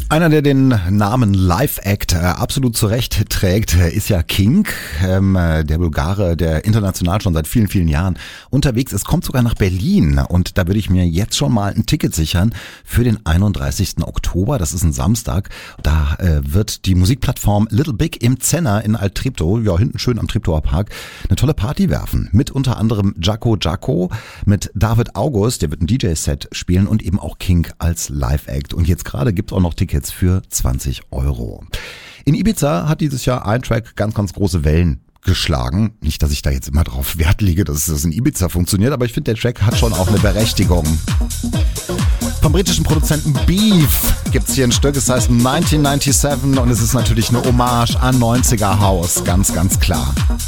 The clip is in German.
Einer, der den Namen Live Act absolut zurecht trägt, ist ja King, der Bulgare, der international schon seit vielen, vielen Jahren unterwegs ist, kommt sogar nach Berlin und da würde ich mir jetzt schon mal ein Ticket sichern für den 31. Oktober, das ist ein Samstag. Da wird die Musikplattform Little Big im Zenner in Alt-Treptow, ja hinten schön am Treptower Park, eine tolle Party werfen. Mit unter anderem Jaco, mit David August, der wird ein DJ-Set spielen und eben auch King als Live Act. Und jetzt gerade gibt es auch noch Tickets für 20 €. In Ibiza hat dieses Jahr ein Track ganz, ganz große Wellen geschlagen. Nicht, dass ich da jetzt immer drauf Wert lege, dass das in Ibiza funktioniert, aber ich finde, der Track hat schon auch eine Berechtigung. Vom britischen Produzenten Beef gibt's hier ein Stück, es heißt 1997 und es ist natürlich eine Hommage an 90er House, ganz, ganz klar.